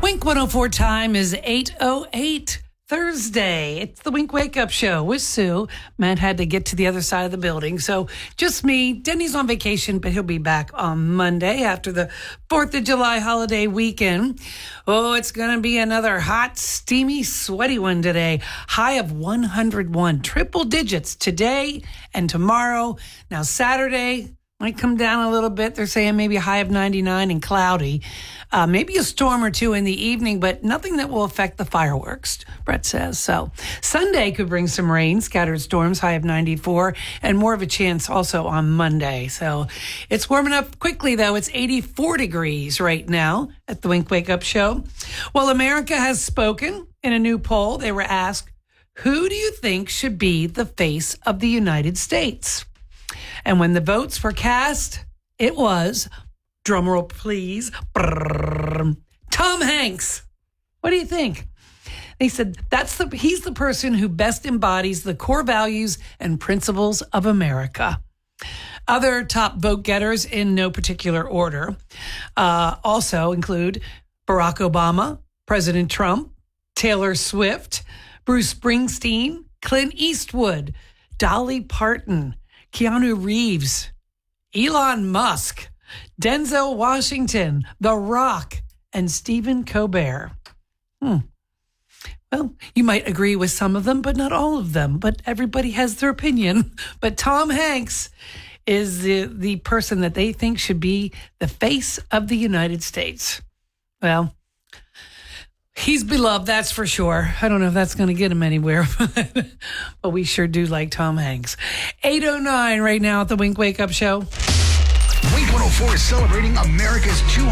Wink 104 time is 8:08 Thursday. It's the Wink Wake Up Show with Sue. Matt had to get to the other side of the building, so just me. Denny's on vacation, but he'll be back on Monday after the 4th of July holiday weekend. Oh, it's going to be another hot, steamy, sweaty one today. High of 101, triple digits today and tomorrow. Now, Saturday might come down a little bit. They're saying maybe a high of 99 and cloudy. Maybe a storm or two in the evening, but nothing that will affect the fireworks, Brett says. So Sunday could bring some rain, scattered storms, high of 94, and more of a chance also on Monday. So it's warming up quickly, though. It's 84 degrees right now at the Wink Wake Up Show. Well, America has spoken in a new poll. They were asked, who do you think should be the face of the United States? And when the votes were cast, it was, drumroll please, Tom Hanks. What do you think? They said he's the person who best embodies the core values and principles of America. Other top vote getters in no particular order also include Barack Obama, President Trump, Taylor Swift, Bruce Springsteen, Clint Eastwood, Dolly Parton, Keanu Reeves, Elon Musk, Denzel Washington, The Rock, and Stephen Colbert. Well, you might agree with some of them, but not all of them. But everybody has their opinion. But Tom Hanks is the person that they think should be the face of the United States. Well, he's beloved, that's for sure. I don't know if that's going to get him anywhere, but we sure do like Tom Hanks. 8:09 right now at the Wink Wake Up Show. Wink 104 is celebrating America's